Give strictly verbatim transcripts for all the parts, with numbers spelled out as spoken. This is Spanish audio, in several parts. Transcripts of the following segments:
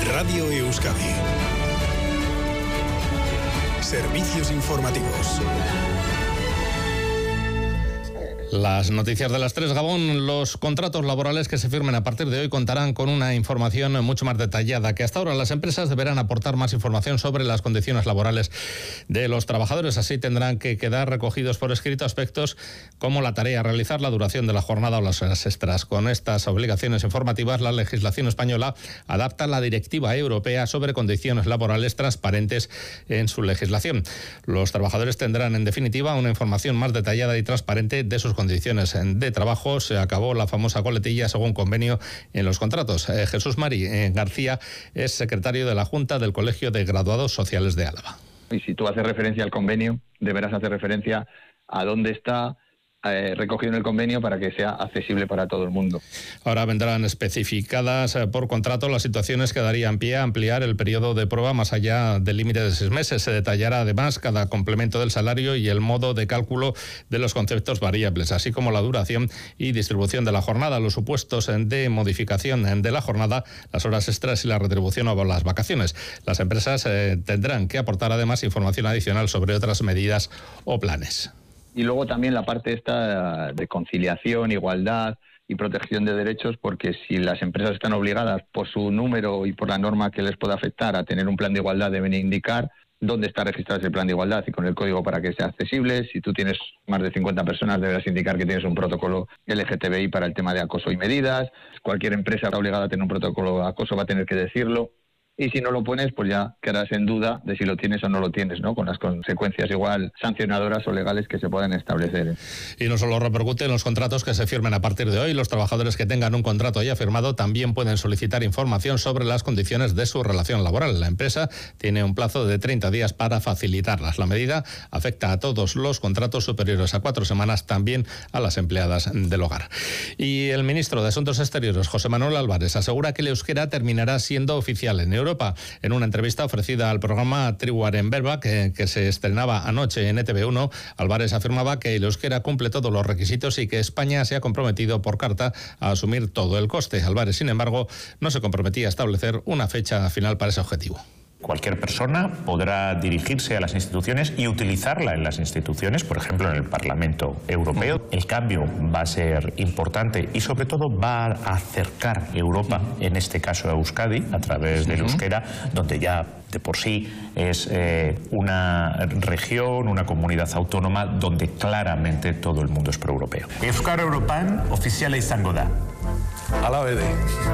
Radio Euskadi. Servicios informativos. Las noticias de las tres, Gabón. Los contratos laborales que se firmen a partir de hoy contarán con una información mucho más detallada, que hasta ahora las empresas deberán aportar más información sobre las condiciones laborales de los trabajadores. Así tendrán que quedar recogidos por escrito aspectos como la tarea a realizar, la duración de la jornada o las horas extras. Con estas obligaciones informativas, la legislación española adapta la directiva europea sobre condiciones laborales transparentes en su legislación. Los trabajadores tendrán, en definitiva, una información más detallada y transparente de sus condiciones condiciones de trabajo. Se acabó la famosa coletilla según convenio en los contratos. Eh, Jesús Mari eh, García es secretario de la Junta del Colegio de Graduados Sociales de Álava. Y si tú haces referencia al convenio, deberás hacer referencia a dónde está eh, recogido en el convenio para que sea accesible para todo el mundo. Ahora vendrán especificadas eh, por contrato las situaciones que darían pie a ampliar el periodo de prueba más allá del límite de seis meses. Se detallará además cada complemento del salario y el modo de cálculo de los conceptos variables, así como la duración y distribución de la jornada, los supuestos de modificación de la jornada, las horas extras y la retribución o las vacaciones. Las empresas eh, tendrán que aportar además información adicional sobre otras medidas o planes. Y luego también la parte esta de conciliación, igualdad y protección de derechos, porque si las empresas están obligadas por su número y por la norma que les pueda afectar a tener un plan de igualdad, deben indicar dónde está registrado ese plan de igualdad y con el código para que sea accesible. Si tú tienes más de cincuenta personas, deberás indicar que tienes un protocolo L G T B I para el tema de acoso y medidas. Cualquier empresa está obligada a tener un protocolo de acoso, va a tener que decirlo. Y si no lo pones, pues ya quedarás en duda de si lo tienes o no lo tienes, ¿no? Con las consecuencias igual sancionadoras o legales que se puedan establecer. Y no solo repercute en los contratos que se firmen a partir de hoy. Los trabajadores que tengan un contrato ya firmado también pueden solicitar información sobre las condiciones de su relación laboral. La empresa tiene un plazo de treinta días para facilitarlas. La medida afecta a todos los contratos superiores a cuatro semanas, también a las empleadas del hogar. Y el ministro de Asuntos Exteriores, José Manuel Álvarez, asegura que el euskera terminará siendo oficial en Europa. En una entrevista ofrecida al programa Triwar en Verba, que, que se estrenaba anoche en E Te Be uno, Álvarez afirmaba que el euskera cumple todos los requisitos y que España se ha comprometido por carta a asumir todo el coste. Álvarez, sin embargo, no se comprometía a establecer una fecha final para ese objetivo. Cualquier persona podrá dirigirse a las instituciones y utilizarla en las instituciones, por ejemplo en el Parlamento Europeo. El cambio va a ser importante y sobre todo va a acercar Europa, en este caso a Euskadi, a través del euskera, donde ya de por sí es eh, una región, una comunidad autónoma donde claramente todo el mundo es pro-europeo. Euskara Europan ofiziala izango da. Hala bede.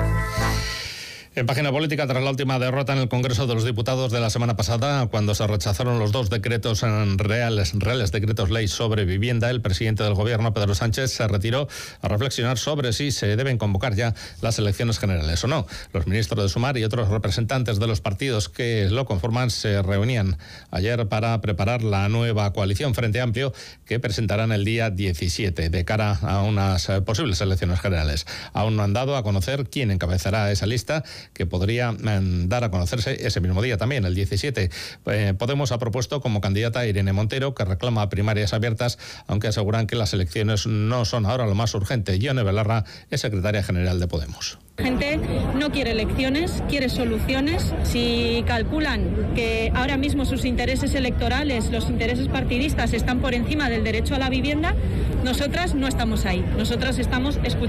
En página política, tras la última derrota en el Congreso de los Diputados de la semana pasada, cuando se rechazaron los dos decretos reales, reales decretos ley sobre vivienda, el presidente del Gobierno, Pedro Sánchez, se retiró a reflexionar sobre si se deben convocar ya las elecciones generales o no. Los ministros de Sumar y otros representantes de los partidos que lo conforman se reunían ayer para preparar la nueva coalición Frente Amplio que presentarán el día diecisiete de cara a unas posibles elecciones generales. Aún no han dado a conocer quién encabezará esa lista, que podría eh, dar a conocerse ese mismo día también, el diecisiete. Eh, Podemos ha propuesto como candidata a Irene Montero, que reclama primarias abiertas, aunque aseguran que las elecciones no son ahora lo más urgente. Ione Belarra es secretaria general de Podemos. La gente no quiere elecciones, quiere soluciones. Si calculan que ahora mismo sus intereses electorales, los intereses partidistas están por encima del derecho a la vivienda, nosotras no estamos ahí. Nosotras estamos escuchando